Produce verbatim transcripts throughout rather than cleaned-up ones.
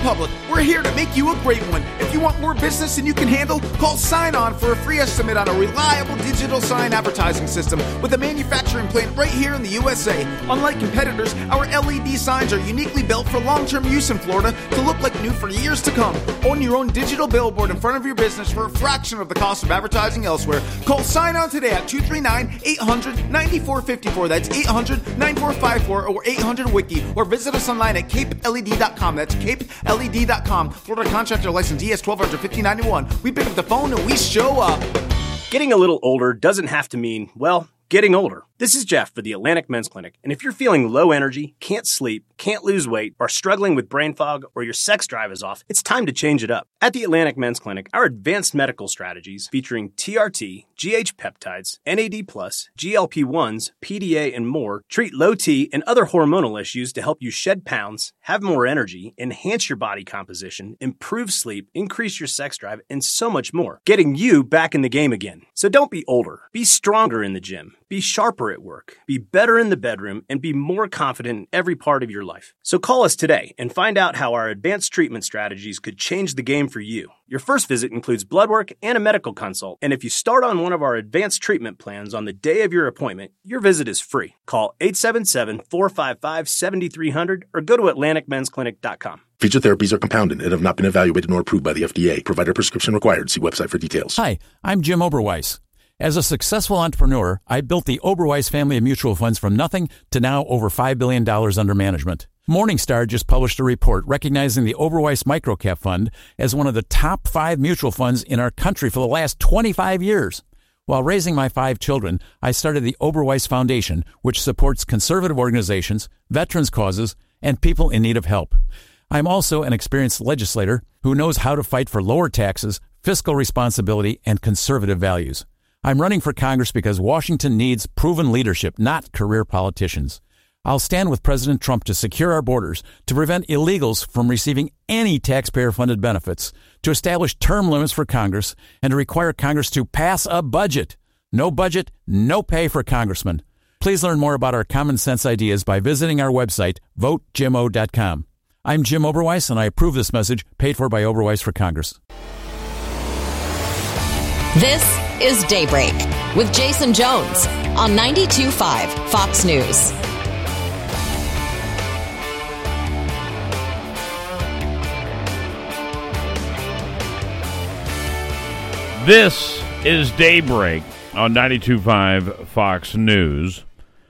Republic. We're here to make you a great one. If you want more business than you can handle, call Sign On for a free estimate on a reliable digital sign advertising system with a manufacturing plant right here in the U S A. Unlike competitors, our L E D signs are uniquely built for long-term use in Florida to look like new for years to come. Own your own digital billboard in front of your business for a fraction of the cost of advertising elsewhere. Call Sign On today at two three nine, eight hundred, ninety-four fifty-four. That's eight hundred, ninety-four fifty-four or eight hundred wiki, or visit us online at cape L E D dot com. That's cape L E D dot com. Florida Contractor License D S twelve hundred fifteen ninety-one. We pick up the phone and we show up. Getting a little older doesn't have to mean, well, getting older. This is Jeff for the Atlantic Men's Clinic, and if you're feeling low energy, can't sleep, can't lose weight, are struggling with brain fog, or your sex drive is off, it's time to change it up. At the Atlantic Men's Clinic, our advanced medical strategies featuring T R T, G H peptides, N A D plus, G L P ones, P D A, and more treat low T and other hormonal issues to help you shed pounds, have more energy, enhance your body composition, improve sleep, increase your sex drive, and so much more, getting you back in the game again. So don't be older. Be stronger in the gym. Be sharper at work. Be better in the bedroom, and be more confident in every part of your life. So call us today and find out how our advanced treatment strategies could change the game for you. Your first visit includes blood work and a medical consult, and if you start on one of our advanced treatment plans on the day of your appointment, your visit is free. Call eight seven seven, four five five, seven three zero zero or go to atlantic men's clinic dot com. Feature therapies are compounded and have not been evaluated nor approved by the F D A. Provider prescription required. See website for details. Hi, I'm Jim Oberweis. As a successful entrepreneur, I built the Oberweis family of mutual funds from nothing to now over five billion dollars under management. Morningstar just published a report recognizing the Oberweis Microcap Fund as one of the top five mutual funds in our country for the last twenty-five years. While raising my five children, I started the Oberweis Foundation, which supports conservative organizations, veterans' causes, and people in need of help. I'm also an experienced legislator who knows how to fight for lower taxes, fiscal responsibility, and conservative values. I'm running for Congress because Washington needs proven leadership, not career politicians. I'll stand with President Trump to secure our borders, to prevent illegals from receiving any taxpayer-funded benefits, to establish term limits for Congress, and to require Congress to pass a budget. No budget, no pay for congressmen. Please learn more about our common sense ideas by visiting our website, vote jim o dot com. I'm Jim Oberweis, and I approve this message paid for by Oberweis for Congress. This is Daybreak with Jason Jones on ninety-two point five Fox News. This is Daybreak on ninety-two point five Fox News.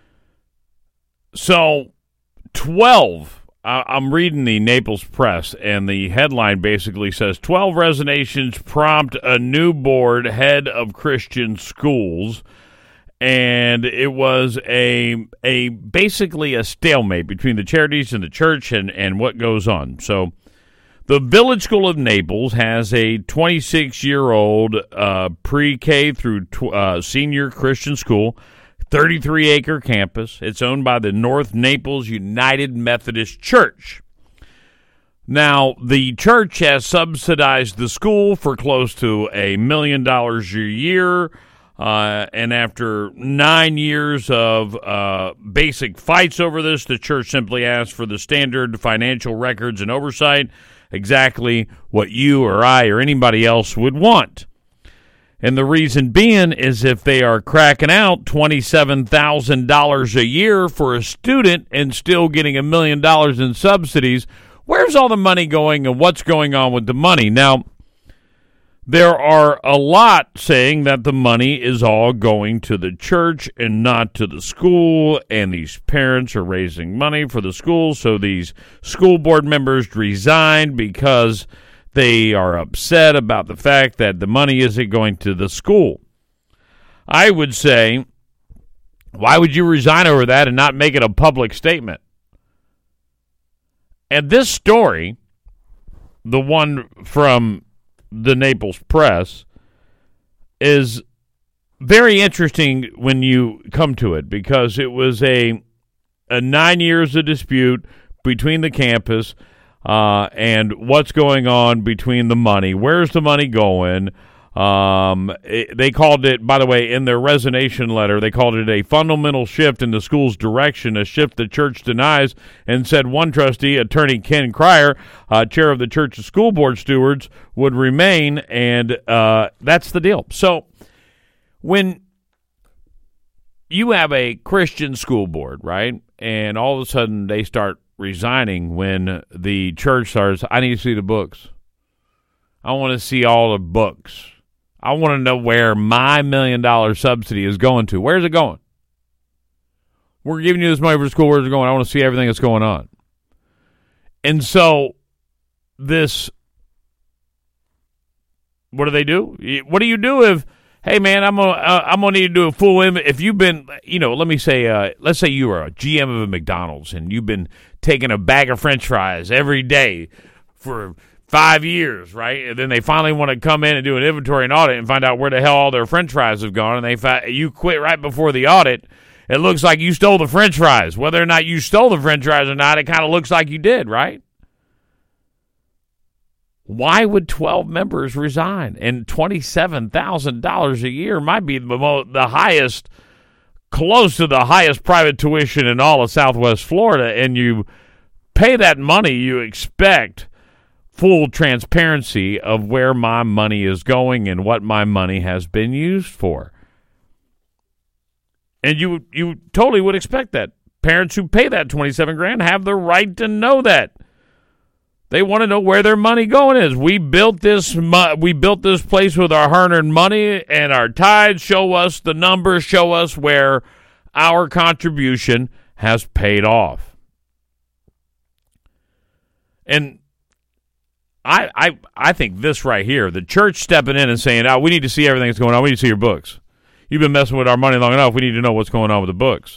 So, twelve, uh, I'm reading the Naples Press, and the headline basically says, twelve resignations prompt a new board head of Christian schools. And it was a a basically a stalemate between the charities and the church and, and what goes on. So, the Village School of Naples has a twenty-six-year-old uh, pre-K through tw- uh, senior Christian school, thirty-three acre campus. It's owned by the North Naples United Methodist Church. Now, the church has subsidized the school for close to a million dollars a year, uh, and after nine years of uh, basic fights over this, the church simply asked for the standard financial records and oversight, exactly what you or I or anybody else would want. And the reason being is if they are cracking out twenty-seven thousand dollars a year for a student and still getting a million dollars in subsidies, where's all the money going and what's going on with the money? Now, there are a lot saying that the money is all going to the church and not to the school, and these parents are raising money for the school, so these school board members resigned because they are upset about the fact that the money isn't going to the school. I would say, why would you resign over that and not make it a public statement? And this story, the one from the Naples Press, is very interesting when you come to it, because it was a a nine years of dispute between the campus uh, and what's going on between the money. Where's the money going? Um, it, they called it, by the way, in their resignation letter, they called it a fundamental shift in the school's direction, a shift the church denies, and said one trustee, Attorney Ken Cryer, uh, chair of the church's school board stewards, would remain, and uh, that's the deal. So when you have a Christian school board, right, and all of a sudden they start resigning when the church starts, I need to see the books. I want to see all the books. I want to know where my million dollar subsidy is going to. Where's it going? We're giving you this money for school. Where's it going? I want to see everything that's going on. And so this, what do they do? What do you do if, hey man, I'm gonna uh, I'm gonna need to do a full image. If you've been, you know, let me say, uh, let's say you are a G M of a McDonald's and you've been taking a bag of French fries every day for five years, right? And then they finally want to come in and do an inventory and audit and find out where the hell all their French fries have gone. And they fi- you quit right before the audit. It looks like you stole the French fries. Whether or not you stole the French fries or not, it kind of looks like you did, right? Why would twelve members resign? And twenty-seven thousand dollars a year might be the, mo- the highest, close to the highest private tuition in all of Southwest Florida. And you pay that money, you expect full transparency of where my money is going and what my money has been used for. And you you totally would expect that. Parents who pay that twenty-seven grand have the right to know that. They want to know where their money going is. We built this we built this place with our hard-earned money and our tithes. Show us the numbers, show us where our contribution has paid off. And I, I I think this right here, the church stepping in and saying, oh, we need to see everything that's going on. We need to see your books. You've been messing with our money long enough. We need to know what's going on with the books.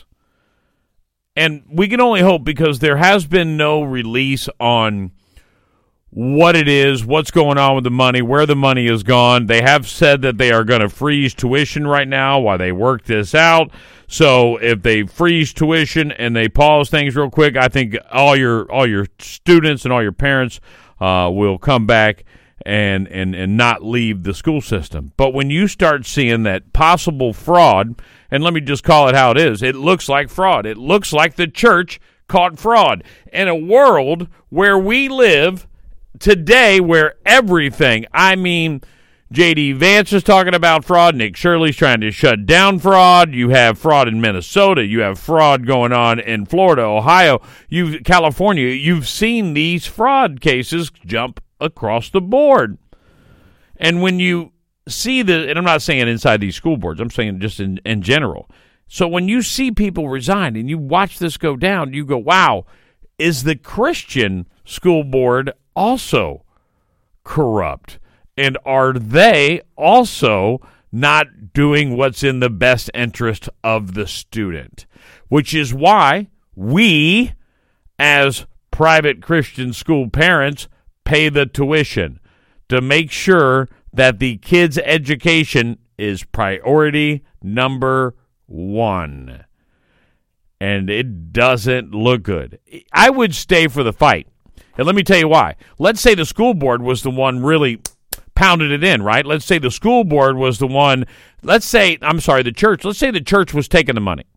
And we can only hope because there has been no release on what it is, what's going on with the money, where the money is gone. They have said that they are going to freeze tuition right now while they work this out. So if they freeze tuition and they pause things real quick, I think all your all your students and all your parents Uh, will come back and, and, and not leave the school system. But when you start seeing that possible fraud, and let me just call it how it is, it looks like fraud. It looks like the church caught fraud. In a world where we live today, where everything, I mean, J D Vance is talking about fraud. Nick Shirley's trying to shut down fraud. You have fraud in Minnesota. You have fraud going on in Florida, Ohio, you California. You've seen these fraud cases jump across the board. And when you see the, and I'm not saying inside these school boards, I'm saying just in, in general. So when you see people resign and you watch this go down, you go, wow, is the Christian school board also corrupt? And are they also not doing what's in the best interest of the student? Which is why we, as private Christian school parents, pay the tuition to make sure that the kid's education is priority number one. And it doesn't look good. I would stay for the fight. And let me tell you why. Let's say the school board was the one really pounded it in, right? Let's say the school board was the one, let's say, I'm sorry, the church, let's say the church was taking the money.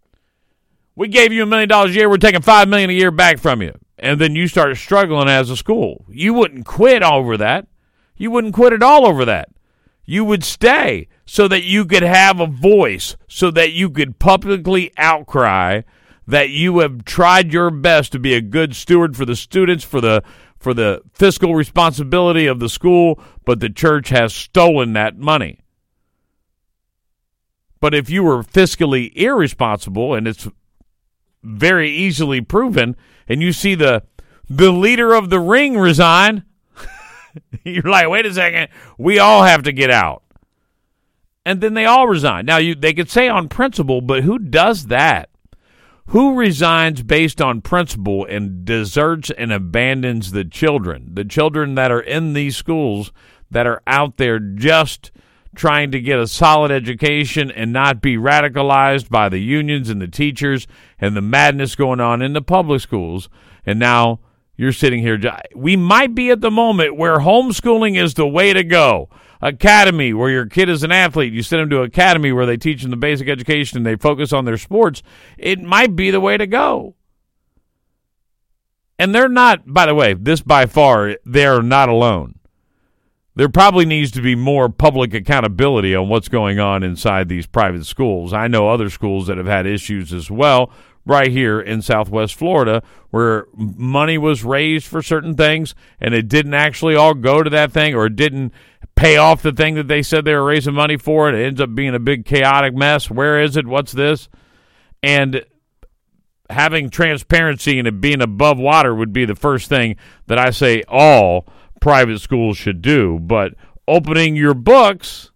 We gave you a million dollars a year, we're taking five million dollars a year back from you. And then you started struggling as a school. You wouldn't quit over that. You wouldn't quit at all over that. You would stay so that you could have a voice, so that you could publicly outcry that you have tried your best to be a good steward for the students, for the for the fiscal responsibility of the school, but the church has stolen that money. But if you were fiscally irresponsible, and it's very easily proven, and you see the the leader of the ring resign, you're like, wait a second, we all have to get out. And then they all resign. Now, you they could say on principle, but who does that? Who resigns based on principle and deserts and abandons the children? The children that are in these schools that are out there just trying to get a solid education and not be radicalized by the unions and the teachers and the madness going on in the public schools. And now you're sitting here. We might be at the moment where homeschooling is the way to go. Academy, where your kid is an athlete, you send them to academy where they teach them the basic education and they focus on their sports. It might be the way to go. And they're not, by the way, this by far, they're not alone. There probably needs to be more public accountability on what's going on inside these private schools. I know other schools that have had issues as well, right here in Southwest Florida, where money was raised for certain things and it didn't actually all go to that thing, or it didn't pay off the thing that they said they were raising money for, and it ends up being a big chaotic mess. Where is it? What's this? And having transparency and it being above water would be the first thing that I say all private schools should do. But opening your books,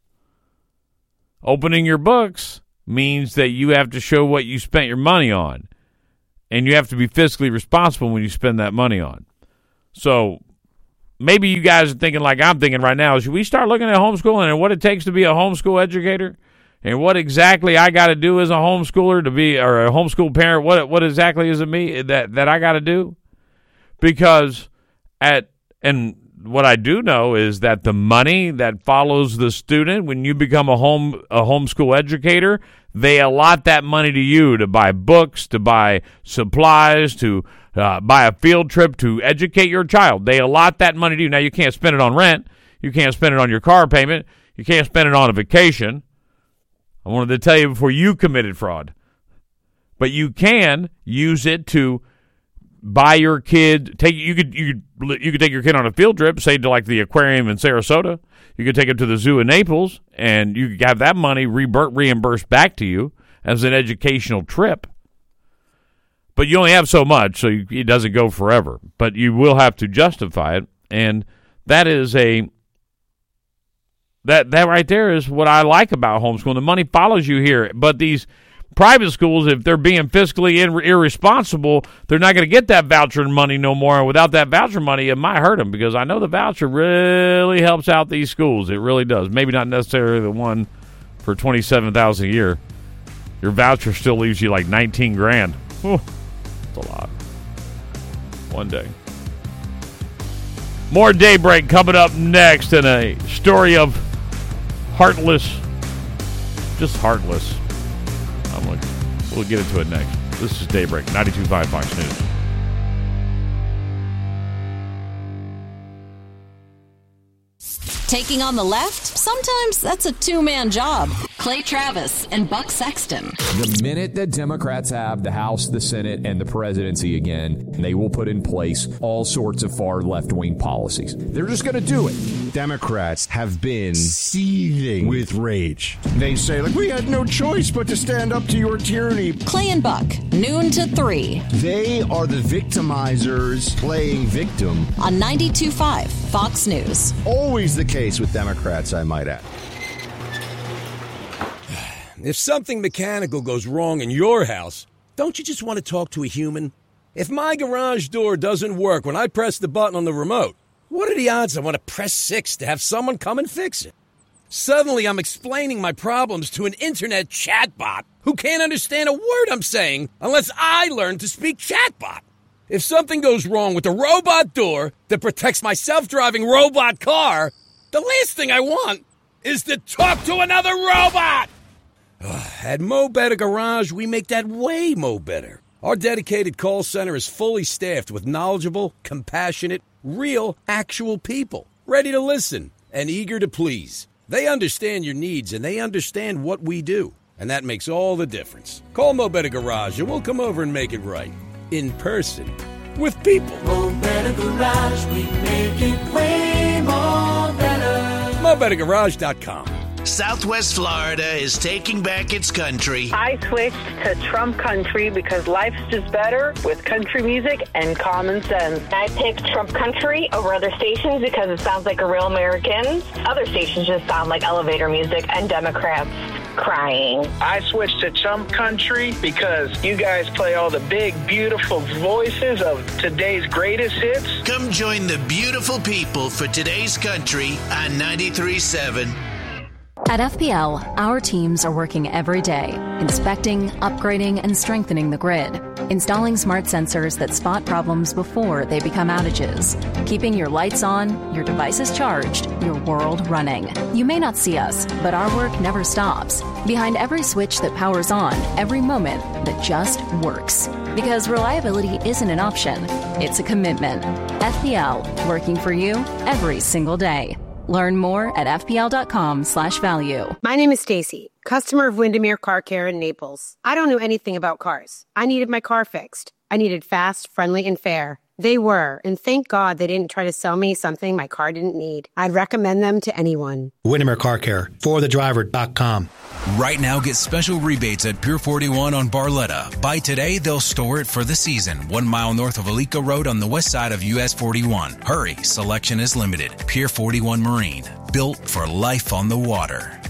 opening your books means that you have to show what you spent your money on. And you have to be fiscally responsible when you spend that money on. So maybe you guys are thinking like I'm thinking right now, should we start looking at homeschooling and what it takes to be a homeschool educator? And what exactly I got to do as a homeschooler to be, or a homeschool parent, what what exactly is it me that, that I got to do? Because at, and what I do know is that the money that follows the student when you become a home a homeschool educator, they allot that money to you to buy books, to buy supplies, to uh, buy a field trip, to educate your child. They allot that money to you. Now, you can't spend it on rent. You can't spend it on your car payment. You can't spend it on a vacation. I wanted to tell you before you committed fraud. But you can use it to buy your kid, take you could you could you could take your kid on a field trip, say to like the aquarium in Sarasota. You could take him to the zoo in Naples, and you could have that money reimbursed back to you as an educational trip. But you only have so much, so you, it doesn't go forever. But you will have to justify it, and that is a that that right there is what I like about homeschooling. The money follows you here, but these private schools, if they're being fiscally ir- irresponsible, they're not going to get that voucher money no more. And without that voucher money, it might hurt them, because I know the voucher really helps out these schools. It really does. Maybe not necessarily the one for twenty-seven thousand dollars a year. Your voucher still leaves you like nineteen grand. Whew, that's a lot. One day. More Daybreak coming up next, and a story of heartless, just heartless. I'm like, we'll get into it next. This is Daybreak, ninety-two point five Fox News. Taking on the left? Sometimes that's a two-man job. Clay Travis and Buck Sexton. The minute that Democrats have the House, the Senate, and the presidency again, they will put in place all sorts of far left-wing policies. They're just going to do it. Democrats have been seething with rage. They say, like, we had no choice but to stand up to your tyranny. Clay and Buck, noon to three. They are the victimizers playing victim. On ninety-two point five Fox News. Always the case with Democrats, I might add. If something mechanical goes wrong in your house, don't you just want to talk to a human? If my garage door doesn't work when I press the button on the remote, what are the odds I want to press six to have someone come and fix it? Suddenly, I'm explaining my problems to an internet chatbot who can't understand a word I'm saying unless I learn to speak chatbot. If something goes wrong with the robot door that protects my self-driving robot car, the last thing I want is to talk to another robot. At Mo Better Garage, we make that way mo better. Our dedicated call center is fully staffed with knowledgeable, compassionate, real, actual people, ready to listen and eager to please. They understand your needs and they understand what we do, and that makes all the difference. Call Mo Better Garage and we'll come over and make it right. In person. With people. Mo Better Garage, we make it way more better. Mo Better Garage dot com. Southwest Florida is taking back its country. I switched to Trump country because life's just better with country music and common sense. I picked Trump country over other stations because it sounds like a real American. Other stations just sound like elevator music and Democrats crying. I switched to Trump country because you guys play all the big, beautiful voices of today's greatest hits. Come join the beautiful people for today's country on ninety-three point seven. At F P L, our teams are working every day, inspecting, upgrading, and strengthening the grid. installing smart sensors that spot problems before they become outages, keeping your lights on, your devices charged, your world running. You may not see us, but our work never stops. Behind every switch that powers on, every moment that just works. Because reliability isn't an option, it's a commitment. F P L, working for you every single day. Learn more at F P L dot com slash value. My name is Stacy, customer of Windermere Car Care in Naples. I don't know anything about cars. I needed my car fixed. I needed fast, friendly, and fair. They were, and thank God they didn't try to sell me something my car didn't need. I'd recommend them to anyone. Windermere Car Care, for the driver dot com. Right now, get special rebates at Pier forty-one on Barletta. Buy today, they'll store it for the season. One mile north of Alica Road on the west side of U S forty-one. Hurry, selection is limited. Pier forty-one Marine, built for life on the water.